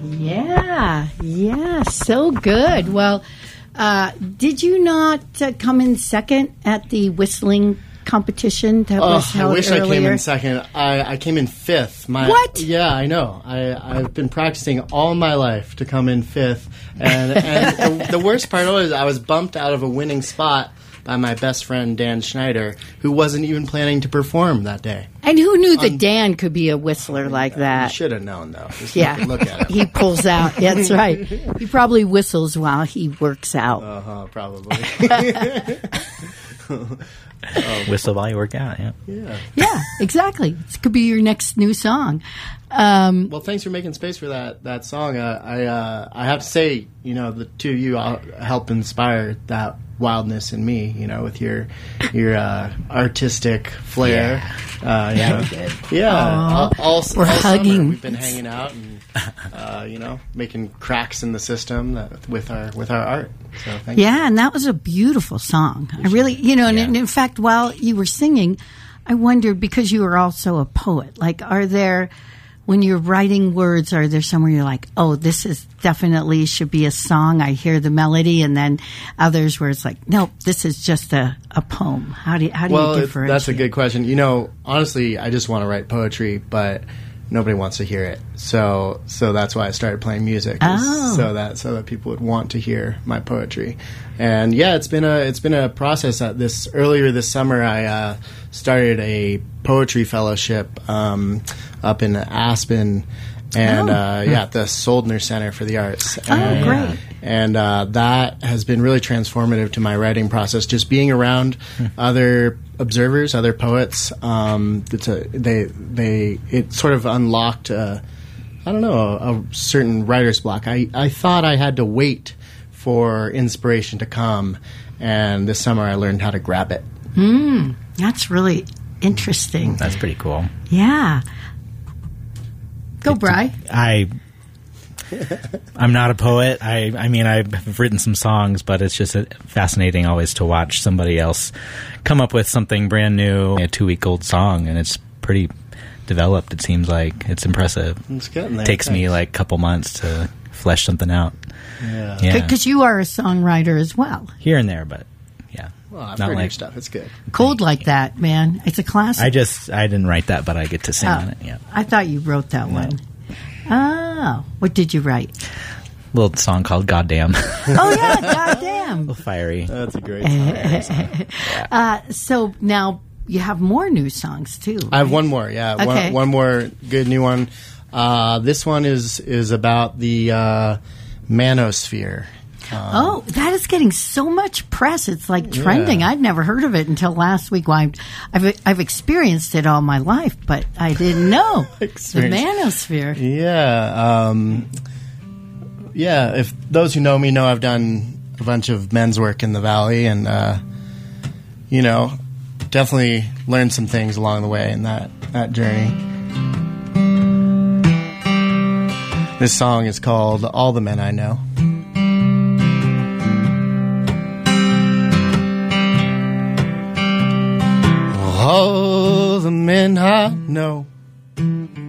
Yeah, so good. Well, did you not come in second at the whistling competition that was held I wish earlier? I came in second. I came in fifth. What? Yeah, I know. I've been practicing all my life to come in fifth, and the worst part was I was bumped out of a winning spot by my best friend Dan Schneider, who wasn't even planning to perform that day. And who knew that Dan could be a whistler like that? You should have known, though. Just look at him. He pulls out. Yeah, that's right. He probably whistles while he works out. Probably. Whistle while you work out, Yeah, exactly. This could be your next new song. Well, thanks for making space for that song. I have to say, the two of you help inspire that wildness in me, with your artistic flair. We're hugging. Summer we've been hanging out and making cracks in the system with our art. So thank you. And that was a beautiful song. I really, and in fact, while you were singing, I wondered, because you are also a poet, like, are there, when you're writing words, are there somewhere you're like, oh, this is definitely should be a song? I hear the melody, and then others where it's like, no, this is just a poem. How do you differentiate? That's a good question. Honestly, I just want to write poetry, but nobody wants to hear it. So that's why I started playing music, so that people would want to hear my poetry. And it's been a process. Earlier this summer, I started a poetry fellowship up in Aspen, and at the Soldner Center for the Arts. Great! And that has been really transformative to my writing process. Just being around other observers, other poets, it sort of unlocked a certain writer's block. I thought I had to wait for inspiration to come, and this summer I learned how to grab it. That's really interesting. That's pretty cool. Yeah. Go, Bri. I'm not a poet. I mean, I've written some songs, but it's just fascinating always to watch somebody else come up with something brand new, a 2-week-old song, and it's pretty developed. It seems like it's impressive. It's getting there. It takes me like a couple months to flesh something out. Yeah. Because you are a songwriter as well. Here and there, but yeah. Well, I've not heard like your stuff. It's good. Cold Like That, man. It's a classic. I didn't write that, but I get to sing on it. Yeah. I thought you wrote that one. Oh, what did you write? A little song called Goddamn. Oh, yeah, Goddamn. A little fiery. That's a great song. So now you have more new songs, too. Right? I have one more, yeah. Okay. One more good new one. This one is about the manosphere. That is getting so much press. It's like trending. I'd never heard of it until last week. Well, I've experienced it all my life, but I didn't know the manosphere. Yeah. If those who know me know, I've done a bunch of men's work in the Valley, and definitely learned some things along the way in that journey. This song is called "All the Men I Know." All the men I know